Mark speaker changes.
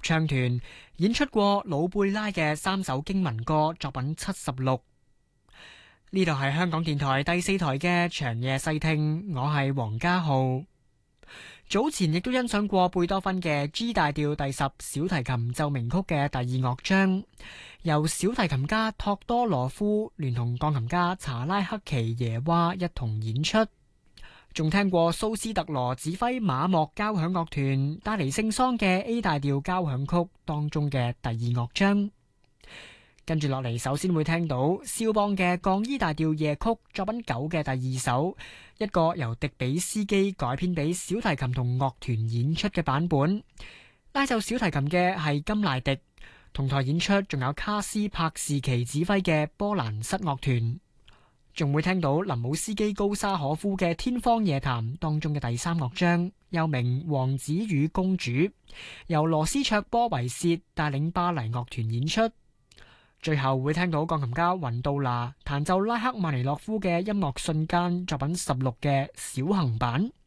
Speaker 1: 唱團演出過魯貝拉嘅3首經文歌作品76。呢度係香港電台第4台嘅長夜細聽，我係黃家浩。早前亦都欣賞過貝多芬嘅 G 大調第10小提琴奏鳴曲嘅第2樂章，由小提琴家托多羅夫聯同鋼琴家查拉克奇耶娃一同演出。仲聽過蘇斯特羅指揮馬莫交響樂團帶嚟聖桑嘅 A 大調交響曲當中嘅第2樂章。跟住落嚟，首先會聽到肖邦嘅降 E 大調夜曲作品9嘅第2首，一個由迪比斯基改編俾小提琴同樂團演出嘅版本。拉奏小提琴嘅係金賴迪，同台演出仲有卡斯柏士奇指揮嘅波蘭室樂團。仲會聽到林姆斯基高沙可夫嘅天方夜譚當中嘅第3樂章，又名王子與公主，由羅斯卓波維切帶領巴黎樂團演出。最後會聽到鋼琴家雲杜拿彈奏拉克曼尼諾夫嘅音樂瞬間作品16嘅小行版。